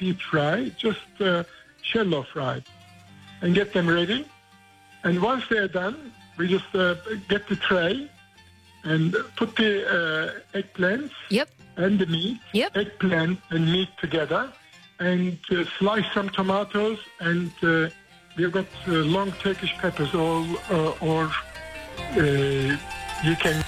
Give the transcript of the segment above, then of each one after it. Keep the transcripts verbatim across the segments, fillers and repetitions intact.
deep fry, just uh, shallow fry, and get them ready. And once they're done, we just uh, get the tray and put the uh, eggplants Yep. and the meat, Yep. eggplant and meat together, and uh, slice some tomatoes, and uh, we've got uh, long Turkish peppers, or, uh, or uh, you can...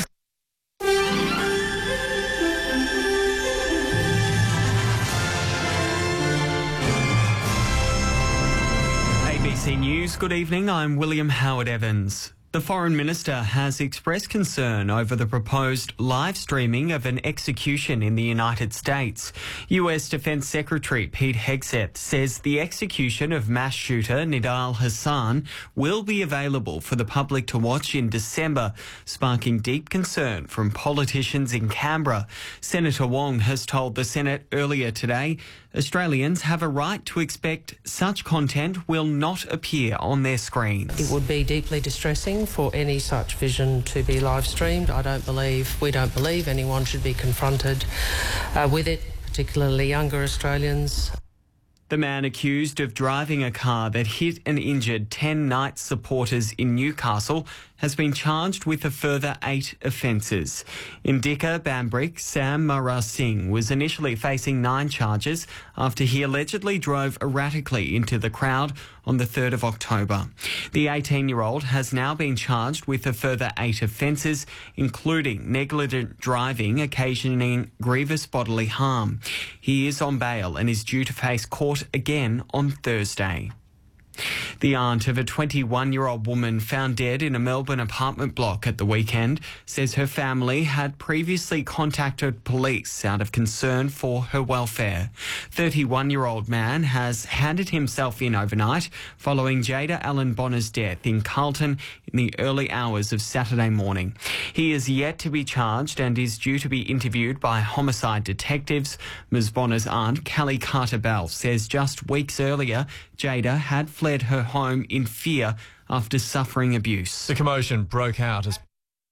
A B C News, good evening, I'm William Howard Evans. The Foreign Minister has expressed concern over the proposed live streaming of an execution in the United States. U S Defence Secretary Pete Hegseth says the execution of mass shooter Nidal Hassan will be available for the public to watch in December, sparking deep concern from politicians in Canberra. Senator Wong has told the Senate earlier today Australians have a right to expect such content will not appear on their screens. It would be deeply distressing for any such vision to be live streamed. I don't believe, we don't believe anyone should be confronted uh, with it, particularly younger Australians. The man accused of driving a car that hit and injured ten Knights supporters in Newcastle has been charged with a further eight offences. Indika Bambrick Sam Mara Singh was initially facing nine charges after he allegedly drove erratically into the crowd on the third of October. The eighteen-year-old has now been charged with a further eight offences, including negligent driving occasioning grievous bodily harm. He is on bail and is due to face court again on Thursday. The aunt of a twenty-one-year-old woman found dead in a Melbourne apartment block at the weekend says her family had previously contacted police out of concern for her welfare. thirty-one-year-old man has handed himself in overnight following Jada Allen Bonner's death in Carlton in the early hours of Saturday morning. He is yet to be charged and is due to be interviewed by homicide detectives. Miz Bonner's aunt, Kelly Carter-Bell, says just weeks earlier Jada had fled her home in fear after suffering abuse. The commotion broke out as...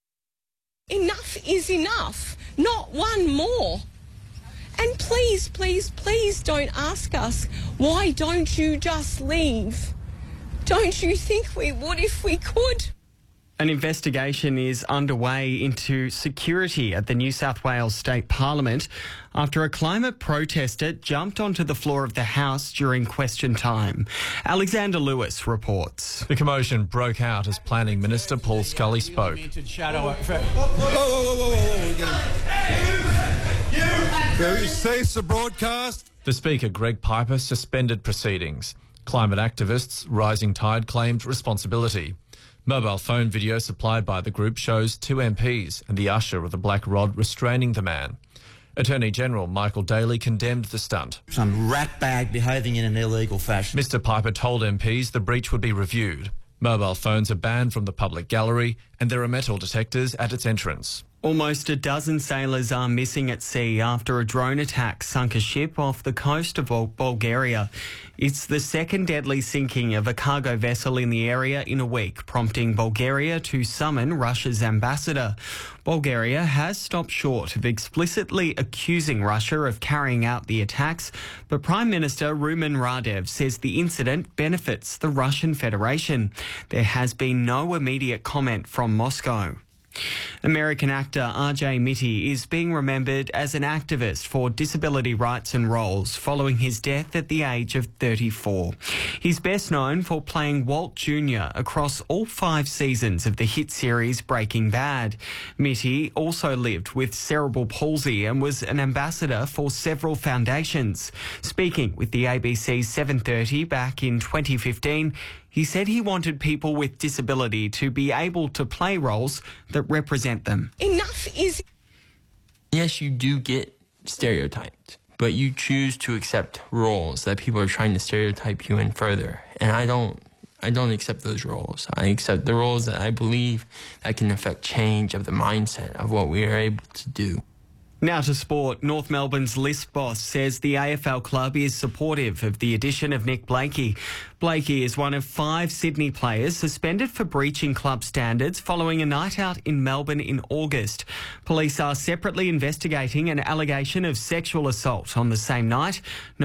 Enough is enough. Not one more. And please, please, please don't ask us, why don't you just leave? Don't you think we would if we could? An investigation is underway into security at the New South Wales State Parliament after a climate protester jumped onto the floor of the House during question time. Alexander Lewis reports. The commotion broke out as Planning Minister Paul Scully spoke. Who cease the broadcast? The Speaker, Greg Piper, suspended proceedings. Climate activists Rising Tide claimed responsibility. Mobile phone video supplied by the group shows two M Ps and the usher with a black rod restraining the man. Attorney General Michael Daly condemned the stunt. Some ratbag behaving in an illegal fashion. Mister Piper told M Ps the breach would be reviewed. Mobile phones are banned from the public gallery and there are metal detectors at its entrance. Almost a dozen sailors are missing at sea after a drone attack sunk a ship off the coast of Bul- Bulgaria. It's the second deadly sinking of a cargo vessel in the area in a week, prompting Bulgaria to summon Russia's ambassador. Bulgaria has stopped short of explicitly accusing Russia of carrying out the attacks, but Prime Minister Rumen Radev says the incident benefits the Russian Federation. There has been no immediate comment from Moscow. American actor R J Mitte is being remembered as an activist for disability rights and roles following his death at the age of thirty-four. He's best known for playing Walt Junior across all five seasons of the hit series Breaking Bad. Mitte also lived with cerebral palsy and was an ambassador for several foundations. Speaking with the A B C seven thirty back in twenty fifteen, he said he wanted people with disability to be able to play roles that represent them. Enough is... Yes, you do get stereotyped, but you choose to accept roles that people are trying to stereotype you in further. And I don't I don't accept those roles. I accept the roles that I believe that can affect change of the mindset of what we are able to do. Now to sport. North Melbourne's list boss says the A F L club is supportive of the addition of Nick Blakey. Blakey is one of five Sydney players suspended for breaching club standards following a night out in Melbourne in August. Police are separately investigating an allegation of sexual assault on the same night.